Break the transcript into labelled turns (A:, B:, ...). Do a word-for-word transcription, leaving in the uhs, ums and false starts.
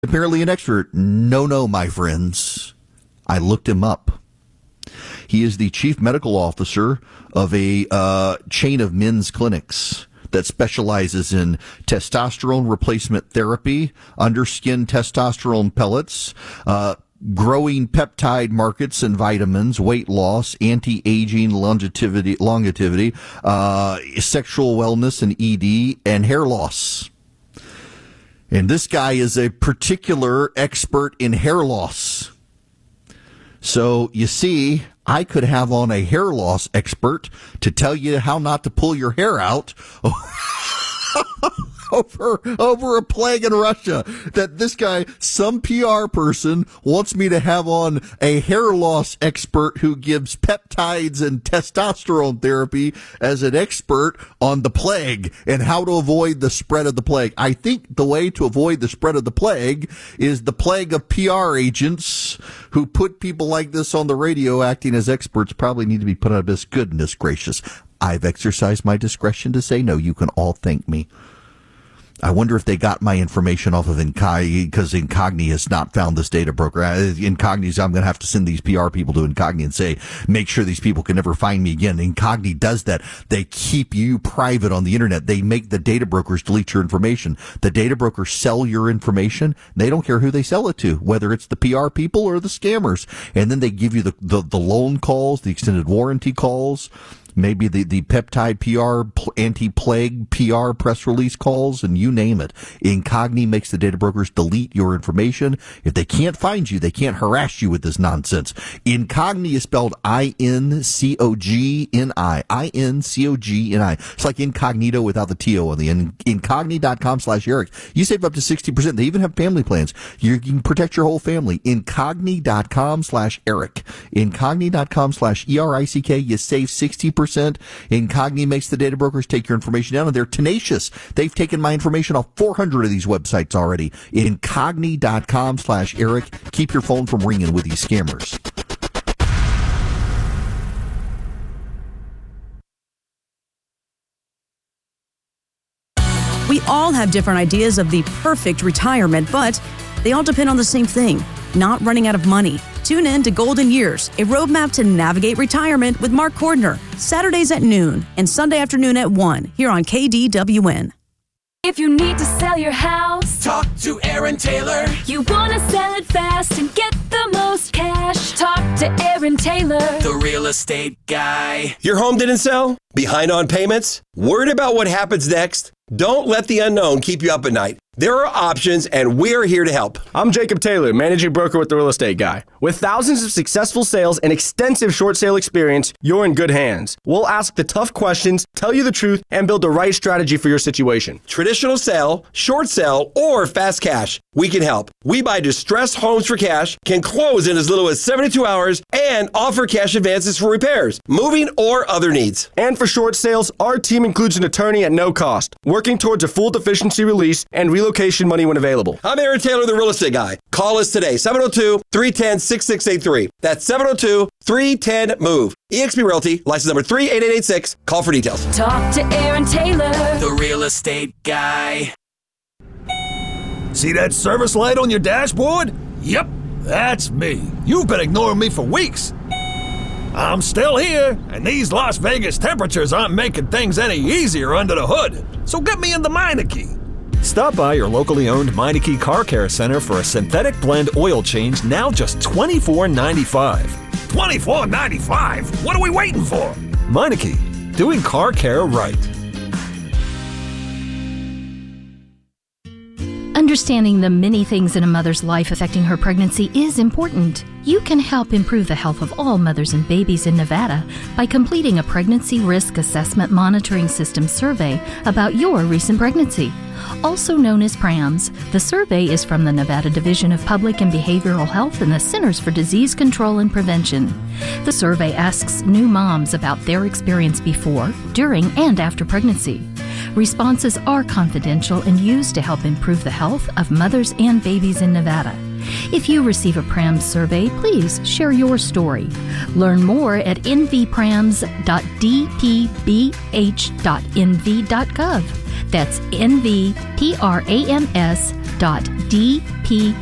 A: Apparently an expert. No, no, my friends. I looked him up. He is the chief medical officer of a uh, chain of men's clinics that specializes in testosterone replacement therapy, underskin testosterone pellets, uh, growing peptide markets and vitamins, weight loss, anti-aging, longevity, longevity, uh, sexual wellness and E D, and hair loss. And this guy is a particular expert in hair loss. So you see, I could have on a hair loss expert to tell you how not to pull your hair out over over a plague in Russia. That this guy, some P R person, wants me to have on a hair loss expert who gives peptides and testosterone therapy as an expert on the plague and how to avoid the spread of the plague. I think the way to avoid the spread of the plague is the plague of P R agents who put people like this on the radio acting as experts probably need to be put out of this. Goodness gracious. I've exercised my discretion to say no. You can all thank me. I wonder if they got my information off of Incogni, because Incogni has not found this data broker. Incogni's, I'm going to have to send these P R people to Incogni and say, make sure these people can never find me again. Incogni does that. They keep you private on the internet. They make the data brokers delete your information. The data brokers sell your information. They don't care who they sell it to, whether it's the P R people or the scammers. And then they give you the, the, the loan calls, the extended warranty calls, maybe the, the peptide P R, anti-plague P R press release calls, and you name it. Incogni makes the data brokers delete your information. If they can't find you, they can't harass you with this nonsense. Incogni is spelled I N C O G N I. I N C O G N I. It's like incognito without the T O on the end. Incogni.com slash Eric. You save up to sixty percent. They even have family plans. You can protect your whole family. Incogni.com slash Eric. Incogni.com slash E R I C K. You save sixty percent. Incogni makes the data brokers take your information down, and they're tenacious. They've taken my information off four hundred of these websites already. Incogni.com slash Eric. Keep your phone from ringing with these scammers.
B: We all have different ideas of the perfect retirement, but they all depend on the same thing: not running out of money. Tune in to Golden Years, a roadmap to navigate retirement with Mark Cordner, Saturdays at noon and Sunday afternoon at one, here on K D W N.
C: If you need to sell your house,
D: talk to Aaron Taylor.
C: You want to sell it fast and get the most cash, talk to Aaron Taylor,
D: the real estate guy. Your home didn't sell? Behind on payments? Worried about what happens next? Don't let the unknown keep you up at night. There are options, and we're here to help.
E: I'm Jacob Taylor, managing broker with The Real Estate Guy. With thousands of successful sales and extensive short sale experience, you're in good hands. We'll ask the tough questions, tell you the truth, and build the right strategy for your situation.
D: Traditional sale, short sale, or fast cash, we can help. We buy distressed homes for cash, can close in as little as seventy-two hours, and offer cash advances for repairs, moving, or other needs.
E: And for short sales, our team includes an attorney at no cost, working towards a full deficiency release and relocation money when available.
D: I'm Aaron Taylor, the real estate guy. Call us today, seven oh two, three one zero, six six eight three. That's seven oh two, three one zero, MOVE. E X P Realty, license number three eight eight eight six. Call for details.
C: talk to Aaron Taylor,
D: the real estate guy.
F: See that service light on your dashboard? Yep, that's me. You've been ignoring me for weeks. I'm still here, and these Las Vegas temperatures aren't making things any easier under the hood. So get me into Meineke.
G: Stop by your locally owned Meineke Car Care Center for a synthetic blend oil change, now just twenty-four ninety-five.
F: twenty-four ninety-five? What are we waiting for?
G: Meineke, doing car care right.
H: Understanding the many things in a mother's life affecting her pregnancy is important. You can help improve the health of all mothers and babies in Nevada by completing a Pregnancy Risk Assessment Monitoring System survey about your recent pregnancy. Also known as PRAMS, the survey is from the Nevada Division of Public and Behavioral Health and the Centers for Disease Control and Prevention. The survey asks new moms about their experience before, during, and after pregnancy. Responses are confidential and used to help improve the health of mothers and babies in Nevada. If you receive a PRAMS survey, please share your story. Learn more at n v prams dot d p b h dot n v dot gov. That's N V P R A M S dot D P